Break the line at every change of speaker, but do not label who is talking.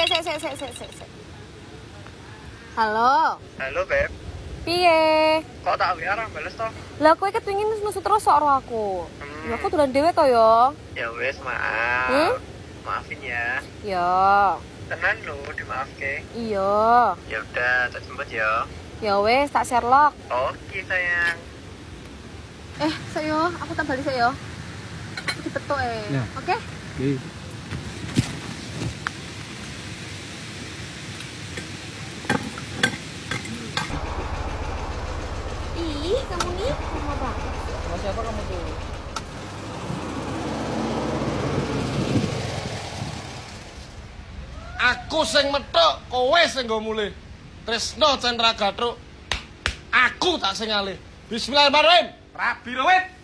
sik. Halo.
Halo, Beb.
Piye?
Kok tak WA ra bales to?
Lah kowe kepengin nusuk terus karo aku. Ya aku dolan dhewe to ya.
Ya wis, maaf. Maafin ya.
Ya.
Tenan lho, dimaafke.
Iya.
Ya udah, tak jemput ya.
Ya wis, tak Sherlock.
Oke, sayang.
Sayo, aku tak balik sayo. Aku dipetuk
Ya.
Oke?
Oke.
Ih, kamu nih lama banget.
Sama siapa kamu tuh?
Aku sing methuk, kowe sing nggo mulih. Tresno Cendra Gatruk. Aku tak sing ngalih. Bismillahirrahmanirrahim.
Rabi Rowit.